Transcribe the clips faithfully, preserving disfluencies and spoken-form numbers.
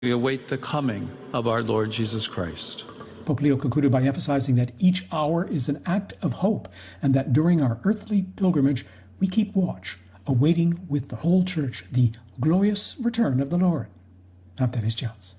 We await the coming of our Lord Jesus Christ. Pope Leo concluded by emphasizing that each hour is an act of hope and that during our earthly pilgrimage, we keep watch, awaiting with the whole church the glorious return of the Lord. Antares Chance.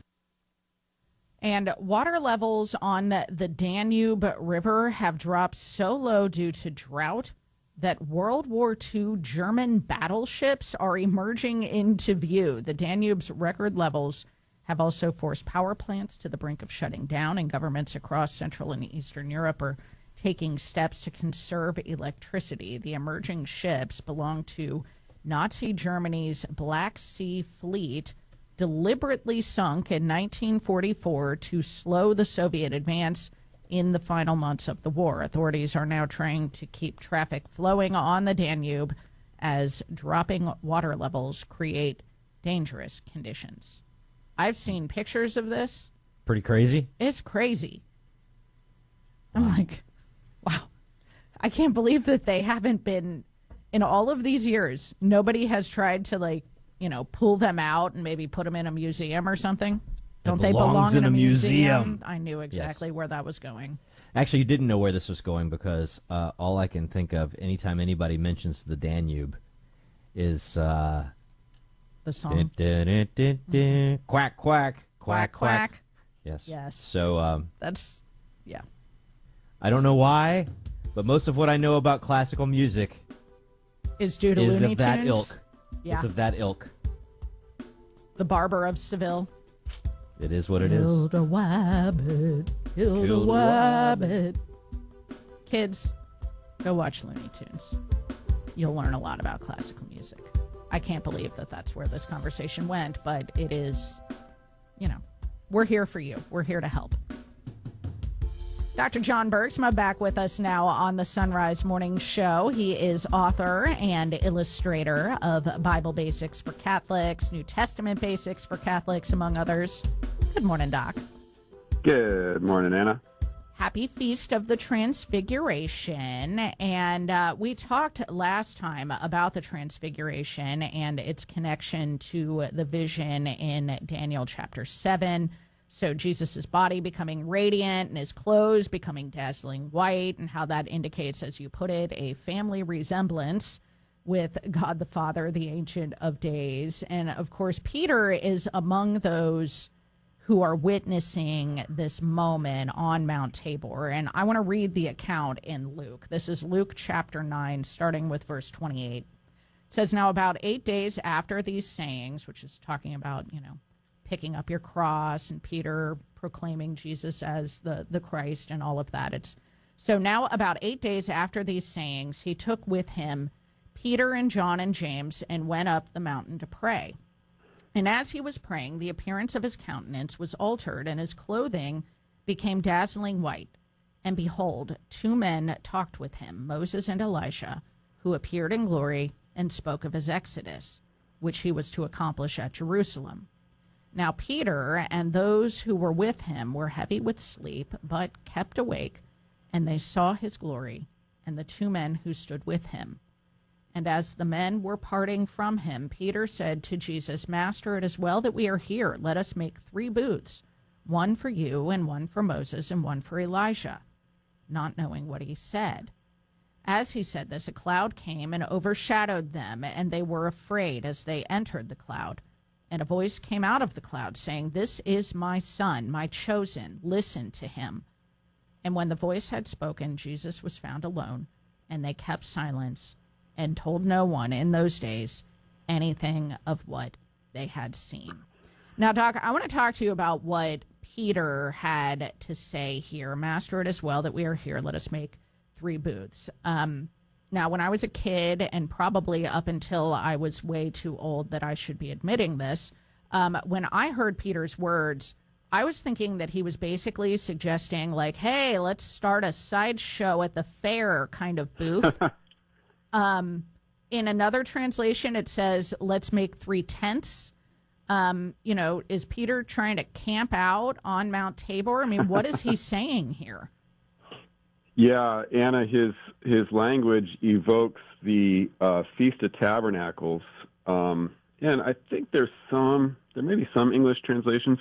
And water levels on the Danube River have dropped so low due to drought that World War Two German battleships are emerging into view. The Danube's record levels have also forced power plants to the brink of shutting down, and governments across Central and Eastern Europe are taking steps to conserve electricity. The emerging ships belong to Nazi Germany's Black Sea Fleet, deliberately sunk in nineteen forty-four to slow the Soviet advance in the final months of the war. Authorities are now trying to keep traffic flowing on the Danube as dropping water levels create dangerous conditions. I've seen pictures of this. Pretty crazy? It's crazy. I'm like, wow. I can't believe that they haven't been, in all of these years, nobody has tried to, like, you know, pull them out and maybe put them in a museum or something. Don't they belong in, in a museum? museum? I knew exactly yes. where that was going. Actually, you didn't know where this was going because uh, all I can think of anytime anybody mentions the Danube is uh, the song. Dun, dun, dun, dun, dun. Quack, quack, quack, quack, quack. Yes. Yes. So um, that's, yeah. I don't know why, but most of what I know about classical music is due to is Looney of that Tunes. ilk. Yeah. It's of that ilk. The Barber of Seville. It is what it Killed is. a wabbit. Killed, Killed a a wabbit. Kids, go watch Looney Tunes. You'll learn a lot about classical music. I can't believe that that's where this conversation went, but it is, you know, we're here for you. We're here to help. Doctor John Bergsma back with us now on the Sunrise Morning Show. He is author and illustrator of Bible Basics for Catholics, New Testament Basics for Catholics, among others. Good morning, Doc. Good morning, Anna. Happy Feast of the Transfiguration. And uh, we talked last time about the Transfiguration and its connection to the vision in Daniel chapter seven. So Jesus' body becoming radiant and his clothes becoming dazzling white, and how that indicates, as you put it, a family resemblance with God the Father, the Ancient of Days. And, of course, Peter is among those who are witnessing this moment on Mount Tabor. And I want to read the account in Luke. This is Luke chapter nine, starting with verse twenty-eight. It says, "Now about eight days after these sayings," which is talking about, you know, picking up your cross and Peter proclaiming Jesus as the, the Christ and all of that. It's so now about eight days after these sayings, he took with him Peter and John and James and went up the mountain to pray. And as he was praying, the appearance of his countenance was altered, and his clothing became dazzling white. And behold, two men talked with him, Moses and Elisha, who appeared in glory and spoke of his exodus, which he was to accomplish at Jerusalem. Now Peter and those who were with him were heavy with sleep, but kept awake, and they saw his glory and the two men who stood with him. And as the men were parting from him, Peter said to Jesus, "Master, it is well that we are here. Let us make three booths, one for you and one for Moses and one for Elijah," not knowing what he said. As he said this, a cloud came and overshadowed them, and they were afraid as they entered the cloud. And a voice came out of the cloud saying, "This is my son, my chosen. Listen to him." And when the voice had spoken, Jesus was found alone, and they kept silence and told no one in those days anything of what they had seen. Now, Doc, I want to talk to you about what Peter had to say here. "Master, it is well that we are here. Let us make three booths." Um, Now, when I was a kid, and probably up until I was way too old that I should be admitting this, um, when I heard Peter's words, I was thinking that he was basically suggesting, like, hey, let's start a sideshow at the fair kind of booth. um, in another translation, it says, let's make three tents. Um, you know, is Peter trying to camp out on Mount Tabor? I mean, what is he saying here? Yeah, Anna, his his language evokes the uh, Feast of Tabernacles, um, and I think there's some there may be some English translations